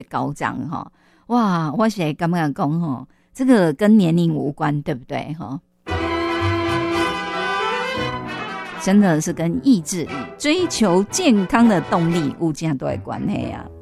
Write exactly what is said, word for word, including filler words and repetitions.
高涨哈。哇，我是感觉讲哈，这个跟年龄无关，对不对哈？真的是跟意志力、追求健康的动力、物件都有关系啊。